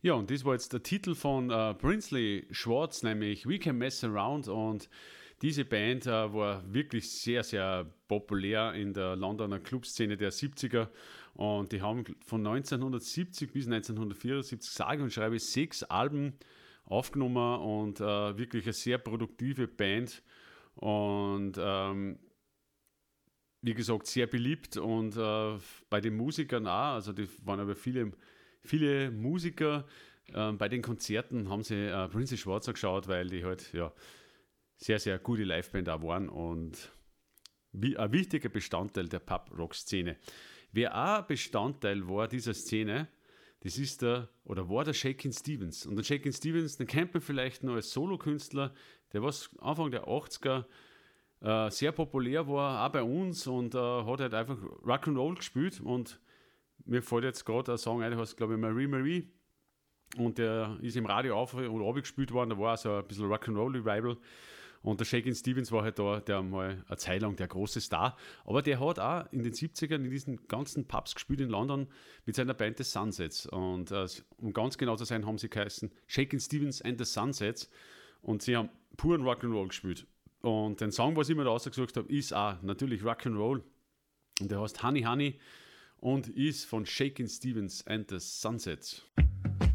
Ja, und das war jetzt der Titel von Brinsley Schwarz, nämlich We Can Mess Around. Und diese Band war wirklich sehr, sehr populär in der Londoner Clubszene der 70er. Und die haben von 1970 bis 1974 sage und schreibe 6 Alben aufgenommen und wirklich eine sehr produktive Band. Und wie gesagt, sehr beliebt und bei den Musikern auch. Also die waren aber viele Musiker. Bei den Konzerten haben sie Brinsley Schwarz geschaut, weil die halt ja sehr, sehr gute Liveband auch waren und ein wichtiger Bestandteil der Pub-Rock-Szene. Wer auch Bestandteil war dieser Szene, das ist war der Shakin' Stevens. Und den Shakin' Stevens, den kennt man vielleicht noch als Solokünstler, der war Anfang der 80er sehr populär war, auch bei uns und hat halt einfach Rock'n'Roll gespielt und mir fällt jetzt gerade ein Song ein, der heißt glaube ich Marie Marie und der ist im Radio auf und abgespielt worden, da war so ein bisschen Rock'n'Roll Revival und der Shakin' Stevens war halt da, der mal eine Zeit lang der große Star, aber der hat auch in den 70ern in diesen ganzen Pubs gespielt in London mit seiner Band The Sunsets und um ganz genau zu sein, haben sie geheißen Shakin' Stevens and the Sunsets und sie haben puren Rock'n'Roll gespielt. Und den Song, was ich mir da ausgesucht habe, ist auch natürlich Rock'n'Roll. Und der heißt Honey Honey und ist von Shakin' Stevens and the Sunsets.